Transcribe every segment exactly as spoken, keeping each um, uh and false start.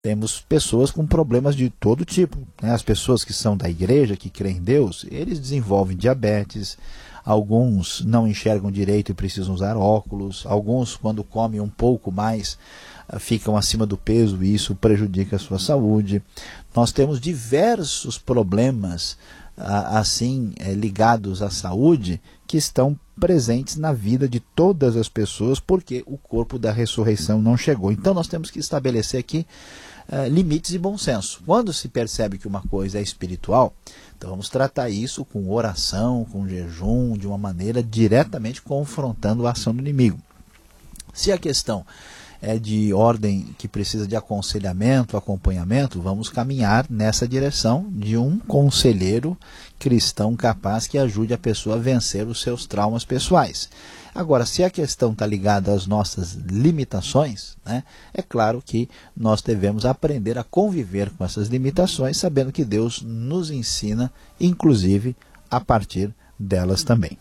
Temos pessoas com problemas de todo tipo, né? As pessoas que são da igreja, que creem em Deus, eles desenvolvem diabetes, alguns não enxergam direito e precisam usar óculos, alguns quando comem um pouco mais ficam acima do peso e isso prejudica a sua saúde. Nós temos diversos problemas assim ligados à saúde que estão presentes na vida de todas as pessoas porque o corpo da ressurreição não chegou. Então nós temos que estabelecer aqui uh, limites e bom senso. Quando se percebe que uma coisa é espiritual, então vamos tratar isso com oração, com jejum, de uma maneira diretamente confrontando a ação do inimigo. Se a questão é de ordem que precisa de aconselhamento, acompanhamento, vamos caminhar nessa direção de um conselheiro cristão capaz que ajude a pessoa a vencer os seus traumas pessoais. Agora, se a questão está ligada às nossas limitações, né, é claro que nós devemos aprender a conviver com essas limitações, sabendo que Deus nos ensina, inclusive, a partir delas também.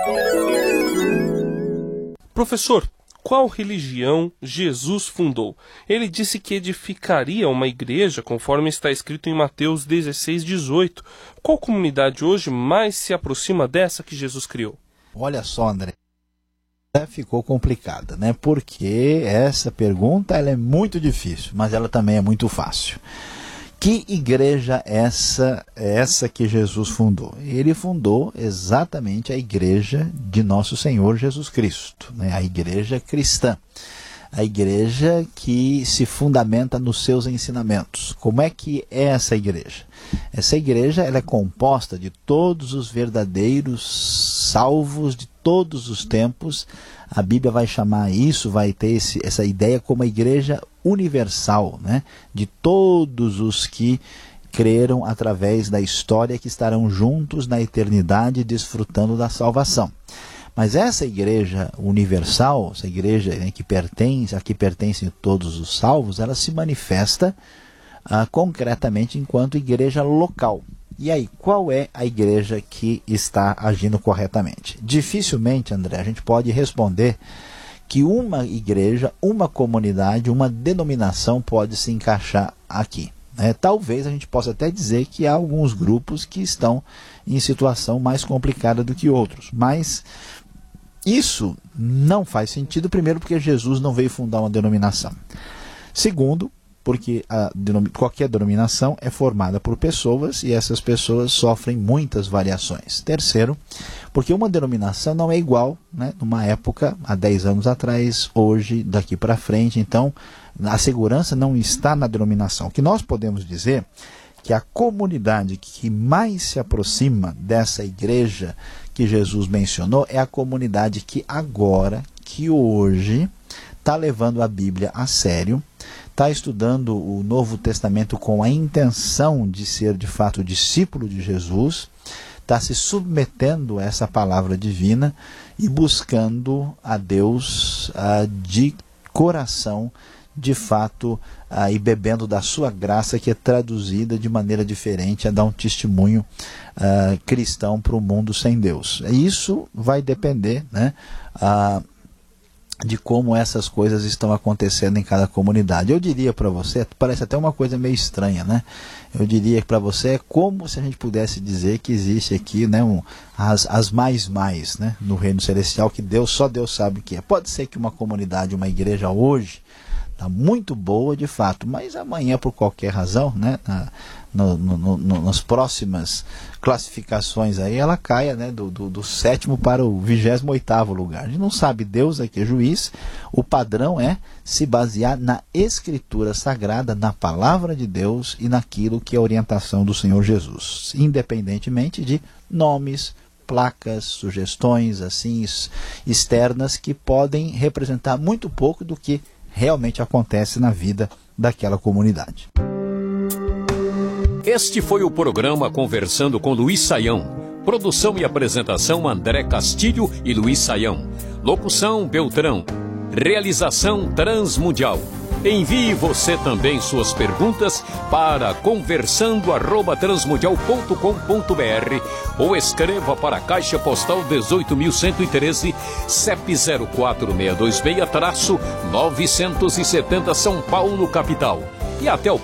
Professor, qual religião Jesus fundou? Ele disse que edificaria uma igreja, conforme está escrito em Mateus dezesseis, dezoito. Qual comunidade hoje mais se aproxima dessa que Jesus criou? Olha só, André, ficou complicada, né? Porque essa pergunta ela é muito difícil, mas ela também é muito fácil. Que igreja essa é essa que Jesus fundou? Ele fundou exatamente a igreja de nosso Senhor Jesus Cristo, né? A igreja cristã, a igreja que se fundamenta nos seus ensinamentos. Como é que é essa igreja? Essa igreja ela é composta de todos os verdadeiros salvos de todos os tempos. A Bíblia vai chamar isso, vai ter esse, essa ideia como a igreja universal, né? De todos os que creram através da história que estarão juntos na eternidade desfrutando da salvação. Mas essa igreja universal, essa igreja, né, que pertence, a que pertencem todos os salvos, ela se manifesta ah, concretamente enquanto igreja local. E aí, qual é a igreja que está agindo corretamente? Dificilmente, André, a gente pode responder que uma igreja, uma comunidade, uma denominação pode se encaixar aqui, né? Talvez a gente possa até dizer que há alguns grupos que estão em situação mais complicada do que outros, mas isso não faz sentido, primeiro porque Jesus não veio fundar uma denominação. Segundo, porque a, qualquer denominação é formada por pessoas e essas pessoas sofrem muitas variações. Terceiro, porque uma denominação não é igual, né, numa época, há dez anos atrás, hoje, daqui para frente. Então, a segurança não está na denominação. O que nós podemos dizer que a comunidade que mais se aproxima dessa igreja que Jesus mencionou é a comunidade que agora, que hoje, está levando a Bíblia a sério, está estudando o Novo Testamento com a intenção de ser de fato discípulo de Jesus, está se submetendo a essa palavra divina e buscando a Deus uh, de coração, de fato, uh, e bebendo da sua graça, que é traduzida de maneira diferente a dar um testemunho uh, cristão para o mundo sem Deus. Isso vai depender, né, uh, de como essas coisas estão acontecendo em cada comunidade. Eu diria para você, parece até uma coisa meio estranha, né? Eu diria para você, é como se a gente pudesse dizer que existe aqui, né, um, as, as mais mais, né, no reino celestial, que Deus, só Deus sabe o que é. Pode ser que uma comunidade, uma igreja hoje, está muito boa de fato, mas amanhã, por qualquer razão, né, na, no, no, no, nas próximas classificações aí, ela caia, né, do, do, do sétimo para o vigésimo oitavo lugar. A gente não sabe, Deus aqui é juiz. O padrão é se basear na Escritura Sagrada, na palavra de Deus e naquilo que é a orientação do Senhor Jesus, independentemente de nomes, placas, sugestões assim externas que podem representar muito pouco do que realmente acontece na vida daquela comunidade. Este foi o programa Conversando com Luiz Saião. Produção e apresentação André Castilho e Luiz Saião. Locução Beltrão. Realização Transmundial. Envie você também suas perguntas para conversando arroba transmundial ponto com ponto br ou escreva para a Caixa Postal dezoito mil cento e treze, C E P zero quatro seis dois seis, novecentos e setenta, São Paulo, capital. E até o